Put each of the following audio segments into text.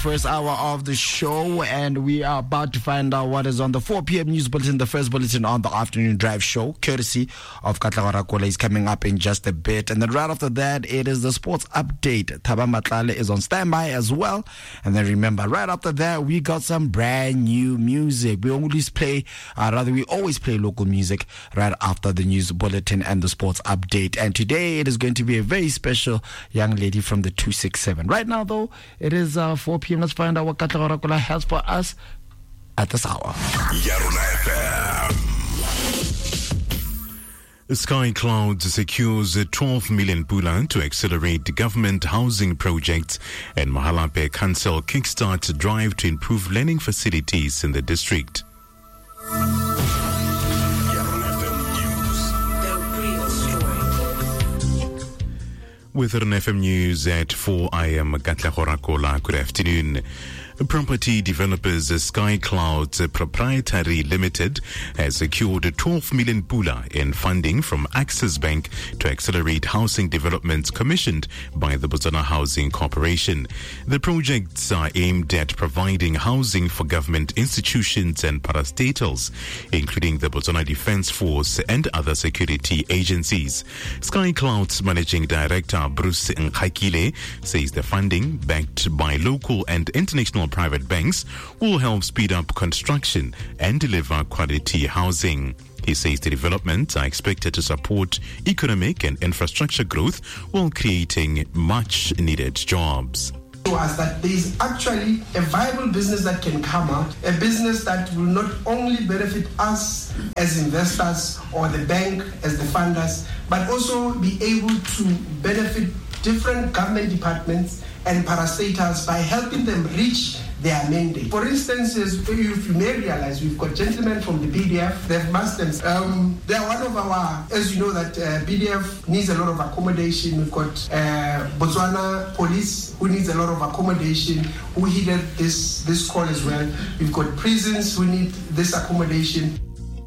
first hour of the show, and we are about to find out what is on the 4 p.m. news bulletin, the first bulletin on the afternoon drive show, courtesy of Katlego Rakwena, is coming up in just a bit. And then right after that, it is the sports update. Thaba Matlale is on standby as well. And then remember, right after that, we got some brand new music. We always play local music right after the news bulletin and the sports update. And today, it is going to be a very special young lady from the 267. Right now, though, it is 4 p.m. Let's find out what Katlego Rakwena has for us at this hour. Sky Clouds secures 12 million pula to accelerate government housing projects, and Mahalape Council kickstarts drive to improve learning facilities in the district. With an FM News at 4, I am Katlego Rakwena. Good afternoon. Property developers Sky Clouds Proprietary Limited has secured 12 million pula in funding from Access Bank to accelerate housing developments commissioned by the Botswana Housing Corporation. The projects are aimed at providing housing for government institutions and parastatals, including the Botswana Defence Force and other security agencies. Sky Clouds Managing Director Bruce Nkakile says the funding, backed by local and international private banks, will help speed up construction and deliver quality housing. He says the developments are expected to support economic and infrastructure growth while creating much needed jobs. To us that there is actually a viable business that can come out, a business that will not only benefit us as investors or the bank as the funders, but also be able to benefit different government departments and parastatals by helping them reach their mandate. For instance, if you may realize, we've got gentlemen from the BDF, they've mastered. They are one of our, as you know, that BDF needs a lot of accommodation. We've got Botswana Police, who needs a lot of accommodation, who heeded this call as well. We've got prisons who need this accommodation.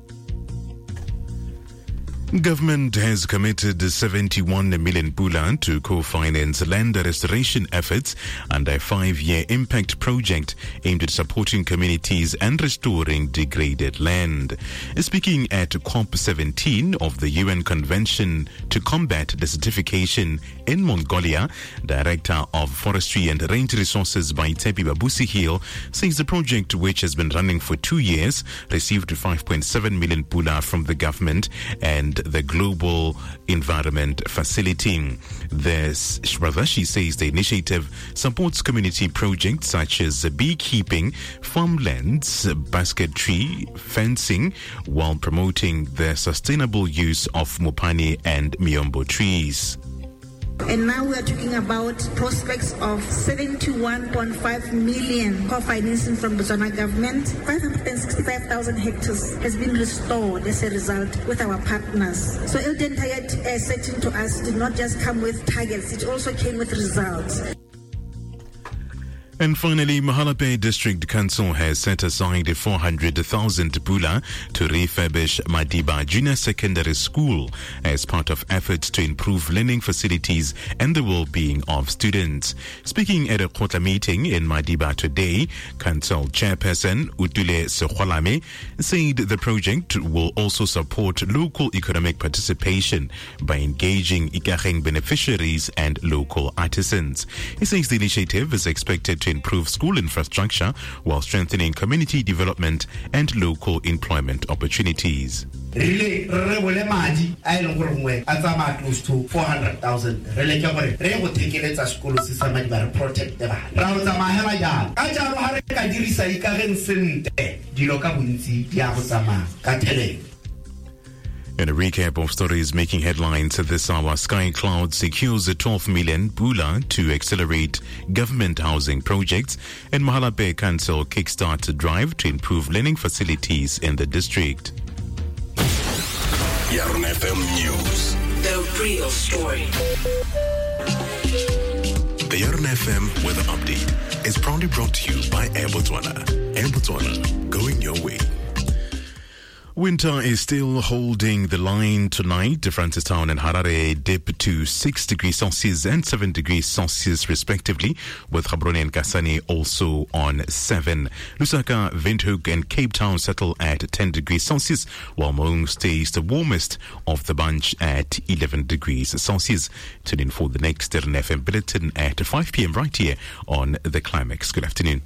Government has committed 71 million pula to co-finance land restoration efforts under a 5-year impact project aimed at supporting communities and restoring degraded land. Speaking at COP17 of the UN Convention to Combat Desertification in Mongolia, Director of Forestry and Range Resources by Tepi Babusi-Hill says the project, which has been running for 2 years, received 5.7 million pula from the government and the Global Environment Facility. She says the initiative supports community projects such as beekeeping, farmlands, basketry, fencing, while promoting the sustainable use of Mopani and Miombo trees. And now we are talking about prospects of 71.5 million co-financing from Botswana government. 565,000 hectares has been restored as a result with our partners. So Elden Tayet setting to us did not just come with targets, it also came with results. And finally, Mahalape District Council has set aside 400,000 pula to refurbish Madiba Junior Secondary School as part of efforts to improve learning facilities and the well-being of students. Speaking at a Kotla meeting in Madiba today, Council Chairperson Utule Sekgolame said the project will also support local economic participation by engaging Ikageng beneficiaries and local artisans. He says the initiative is expected to improve school infrastructure while strengthening community development and local employment opportunities. Really, I don't close to 400,000. Really, we take it as school system and protect them. In a recap of stories making headlines this hour, Sky Cloud secures 12 million pula to accelerate government housing projects, and Mahalape Council kickstarts a drive to improve learning facilities in the district. Yarn FM News. The real story. The Yarn FM Weather Update is proudly brought to you by Air Botswana. Air Botswana, going your way. Winter is still holding the line tonight. Francistown and Harare dip to 6 degrees Celsius and 7 degrees Celsius respectively, with Gaborone and Kasane also on 7. Lusaka, Windhoek and Cape Town settle at 10 degrees Celsius, while Mohung stays the warmest of the bunch at 11 degrees Celsius. Tune in for the next Heron FM bulletin at 5 p.m. right here on The Climax. Good afternoon.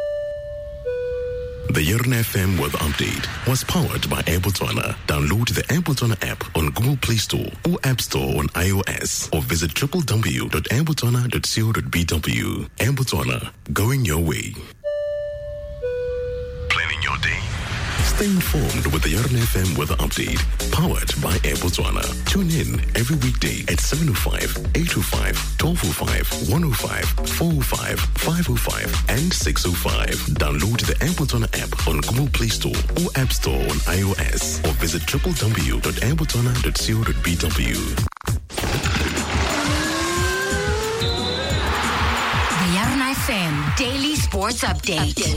The Heron FM weather update was powered by Air Botswana. Download the Air Botswana app on Google Play Store or App Store on iOS, or visit www.airbotswana.co.bw. Air Botswana, going your way. Planning your day? Stay informed with the Heron FM weather update, powered by Air Botswana. Tune in every weekday at 7:05, 8:05, 12:05, 1:05, 4:05, 5:05, and 6:05. Download the Air Botswana app on Google Play Store or App Store on iOS, or visit www.airbotswana.co.bw. The Heron FM Daily Sports Update.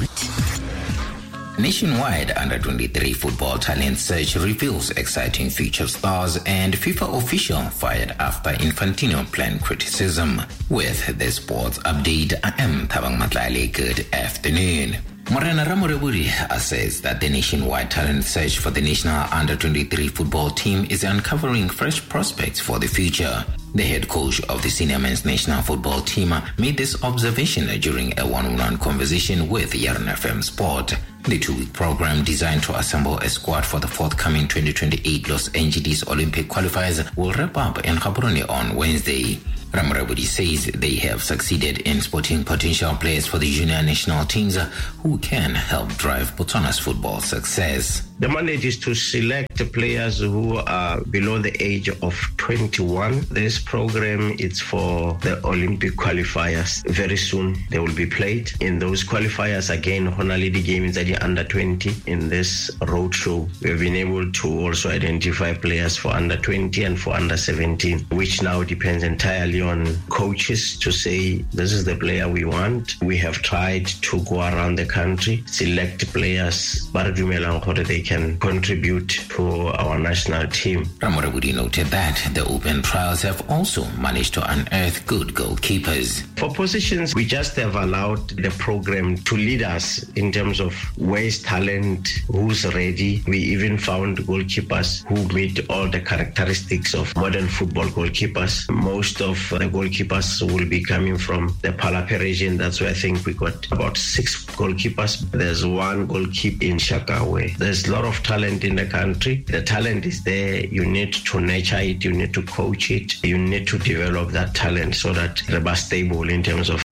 Nationwide Under-23 football talent search reveals exciting future stars, and FIFA official fired after Infantino planned criticism. With the sports update, I am Thabang Matlale. Good afternoon. Morena Ramoreburi says that the nationwide talent search for the national Under-23 football team is uncovering fresh prospects for the future. The head coach of the senior men's national football team made this observation during a one-on-one conversation with Heron FM Sport. The two-week program, designed to assemble a squad for the forthcoming 2028 Los Angeles Olympic qualifiers, will wrap up in Gaborone on Wednesday. Ramorabudi says they have succeeded in spotting potential players for the junior national teams who can help drive Botswana's football success. The mandate is to select the players who are below the age of 21. This program is for the Olympic qualifiers. Very soon they will be played. In those qualifiers, again, Honolulu games at the under 20. In this roadshow, we have been able to also identify players for under 20 and for under 17, which now depends entirely on coaches to say, this is the player we want. We have tried to go around the country, select players, but they can contribute to our national team. Ramorabudi noted that the open trials have also managed to unearth good goalkeepers. For positions, we just have allowed the program to lead us in terms of where's talent, who's ready. We even found goalkeepers who meet all the characteristics of modern football goalkeepers. Most of the goalkeepers will be coming from the Palape region. That's where I think we got about 6 goalkeepers. There's 1 goalkeeper in Shakawe. There's a lot of talent in the country. The talent is there. You need to nurture it. You need to coach it. You need to develop that talent so that they're stable in terms of